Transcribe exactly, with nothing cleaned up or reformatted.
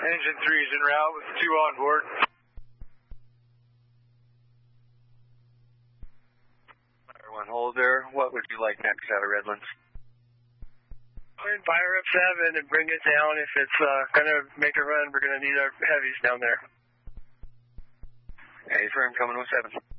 Engine three is en route with two on board. Fire one hold there. What would you like next out of Redlands? Fire up seven and bring it down. If it's uh, going to make a run, we're going to need our heavies down there. Hey, firm coming with seven.